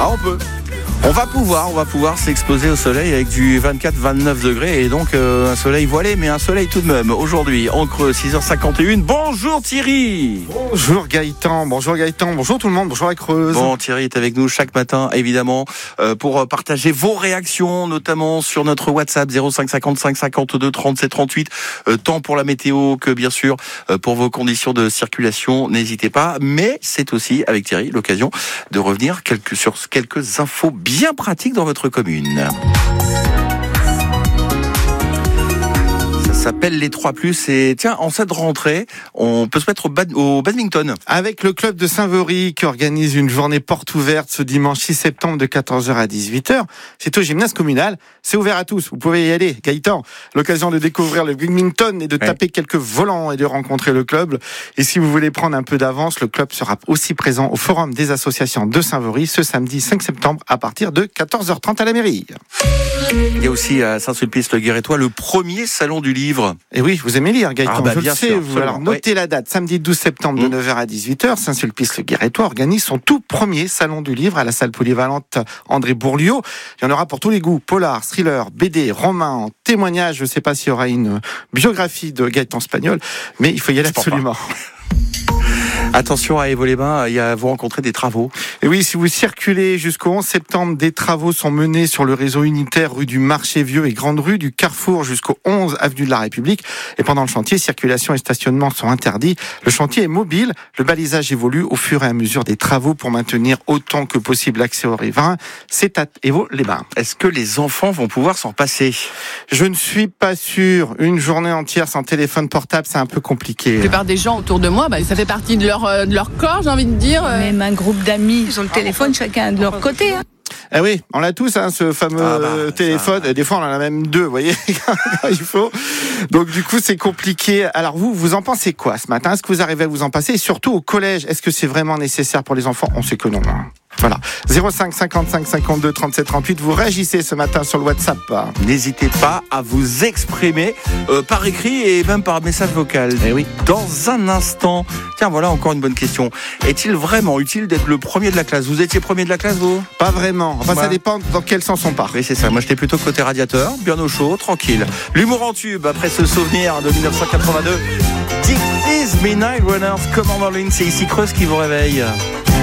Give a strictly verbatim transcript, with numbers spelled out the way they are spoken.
Ah, on peut. On va pouvoir, on va pouvoir s'exposer au soleil avec du vingt-quatre à vingt-neuf degrés et donc euh, un soleil voilé, mais un soleil tout de même. Aujourd'hui, en Creux, six heures cinquante et une. Bonjour Thierry. Bonjour Gaëtan, bonjour Gaëtan, bonjour tout le monde, bonjour la Creuse. Bon, Thierry est avec nous chaque matin, évidemment, euh, pour partager vos réactions, notamment sur notre WhatsApp zéro cinq cinquante-cinq cinquante-deux trente-sept trente-huit, euh, tant pour la météo que bien sûr euh, pour vos conditions de circulation. N'hésitez pas, mais c'est aussi avec Thierry l'occasion de revenir quelques, sur quelques infos bien pratique dans votre commune. Ça s'appelle les trois plus et tiens, en cette rentrée, on peut se mettre au, bad, au badminton. Avec le club de Saint-Veury qui organise une journée porte ouverte ce dimanche six septembre de quatorze heures à dix-huit heures. C'est au gymnase communal. C'est ouvert à tous. Vous pouvez y aller. Gaëtan, l'occasion de découvrir le badminton et de ouais. taper quelques volants et de rencontrer le club. Et si vous voulez prendre un peu d'avance, le club sera aussi présent au Forum des associations de Saint-Veury ce samedi cinq septembre à partir de quatorze heures trente à la mairie. Il y a aussi à Saint-Sulpice-le-Guérétois le premier salon du livre. Et oui, vous aimez lire, Gaëtan, ah bah, je bien le sais. Sûr, vous, alors, notez oui. la date, samedi douze septembre de mmh. neuf heures à dix-huit heures, Saint-Sulpice-le-Guérétois organise son tout premier salon du livre à la salle polyvalente André Bourliot. Il y en aura pour tous les goûts, polar, thriller, B D, roman, témoignage. Je ne sais pas s'il y aura une biographie de Gaëtan Spagnol, mais il faut y aller je absolument. Attention à Évaux-les-Bains, il y a, vous rencontrez des travaux. Et oui, si vous circulez jusqu'au onze septembre, des travaux sont menés sur le réseau unitaire rue du Marché Vieux et Grande Rue, du Carrefour jusqu'au onze avenue de la République. Et pendant le chantier, circulation et stationnement sont interdits. Le chantier est mobile, le balisage évolue au fur et à mesure des travaux pour maintenir autant que possible l'accès aux riverains. C'est à Évaux-les-Bains. Est-ce que les enfants vont pouvoir s'en passer ? Je ne suis pas sûr. Une journée entière sans téléphone portable, c'est un peu compliqué. La plupart des gens autour de moi, bah, ça fait partie de leur de leur corps, j'ai envie de dire. Même un groupe d'amis, ils ont le téléphone chacun de leur côté. Hein. Ah oui, on l'a tous, hein, ce fameux ah bah, téléphone. Ça... Des fois, on en a même deux, vous voyez. Il faut. Donc, du coup, c'est compliqué. Alors, vous, vous en pensez quoi ce matin ? Est-ce que vous arrivez à vous en passer ? Et surtout, au collège, est-ce que c'est vraiment nécessaire pour les enfants ? On sait que non. Hein. Voilà. zéro cinq cinquante-cinq cinquante-deux trente-sept trente-huit. Vous réagissez ce matin sur le WhatsApp. N'hésitez pas à vous exprimer euh, par écrit et même par message vocal. Eh oui. Dans un instant. Tiens, voilà encore une bonne question. Est-il vraiment utile d'être le premier de la classe ? Vous étiez premier de la classe, vous ? Pas vraiment. Enfin, ouais. Ça dépend dans quel sens on part. Oui, c'est ça. Moi, j'étais plutôt côté radiateur, bien au chaud, tranquille. L'humour en tube, après ce souvenir de dix-neuf cent quatre-vingt-deux. This is Midnight Runners, Commander Lynn, c'est ici Creuse qui vous réveille.